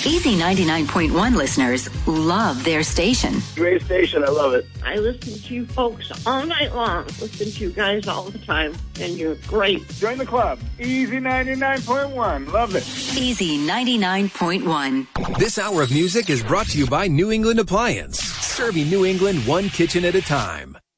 Easy 99.1 listeners love their station. Great station. I love it. I listen to you folks all night long. Listen to you guys all the time, and you're great. Join the club. Easy 99.1. Love it. Easy 99.1. This hour of music is brought to you by New England Appliance, serving New England one kitchen at a time.